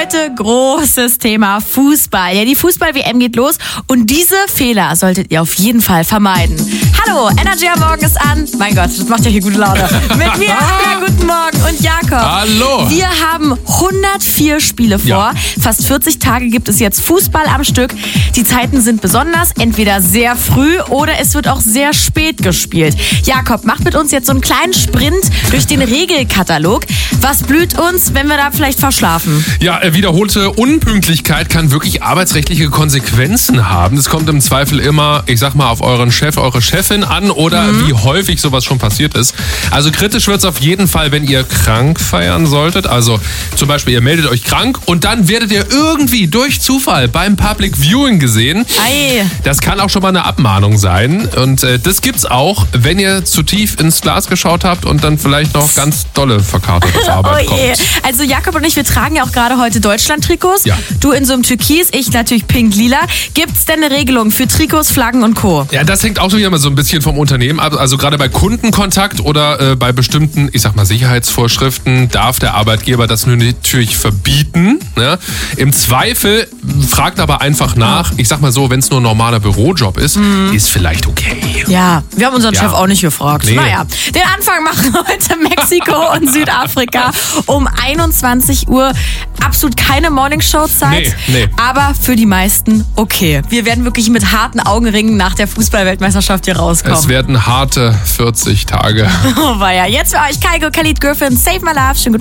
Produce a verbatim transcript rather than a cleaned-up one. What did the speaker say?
Heute großes Thema Fußball. Ja, die Fußball-W M geht los und diese Fehler solltet ihr auf jeden Fall vermeiden. Hallo, Energy am Morgen ist an. Mein Gott, das macht ja hier gute Laune. Mit mir, ja, guten Morgen und Jakob. Hallo. Wir haben hundertvier Spiele vor. Ja. Fast vierzig Tage gibt es jetzt Fußball am Stück. Die Zeiten sind besonders, entweder sehr früh oder es wird auch sehr spät gespielt. Jakob, macht mit uns jetzt so einen kleinen Sprint durch den Regelkatalog. Was blüht uns, wenn wir da vielleicht verschlafen? Ja, wiederholte Unpünktlichkeit kann wirklich arbeitsrechtliche Konsequenzen haben. Es kommt im Zweifel immer, ich sag mal, auf euren Chef, eure Chefin an oder mhm. wie häufig sowas schon passiert ist. Also kritisch wird es auf jeden Fall, wenn ihr krank feiern solltet. Also zum Beispiel, ihr meldet euch krank und dann werdet ihr irgendwie durch Zufall beim Public Viewing gesehen. Ei. Das kann auch schon mal eine Abmahnung sein. Und äh, das gibt's auch, wenn ihr zu tief ins Glas geschaut habt und dann vielleicht noch ganz dolle verkartet auf Arbeit oh je. kommt. Also Jakob und ich, wir tragen ja auch gerade heute Deutschland-Trikots. Ja. Du in so einem Türkis, ich natürlich pink-lila. Gibt's denn eine Regelung für Trikots, Flaggen und Co.? Ja, das hängt auch schon wieder mal so ein bisschen vom Unternehmen ab. Also gerade bei Kundenkontakt oder äh, bei bestimmten, ich sag mal, Sicherheitsvorschriften darf der Arbeitgeber das natürlich verbieten. Ne? Im Zweifel fragt aber einfach nach. Ich sag mal so, wenn es nur ein normaler Bürojob ist, mhm. ist vielleicht okay. Ja, wir haben unseren Ja. Chef auch nicht gefragt. Nee. Naja, den Anfang machen heute Mexiko und Südafrika um einundzwanzig Uhr. Absolut keine Morningshow-Zeit, Nee, nee. aber für die meisten okay. Wir werden wirklich mit harten Augenringen nach der Fußball-Weltmeisterschaft hier rauskommen. Es werden harte vierzig Tage. Oh weia. Jetzt für euch Kygo, Khalid Griffin, Save My Love. Schönen guten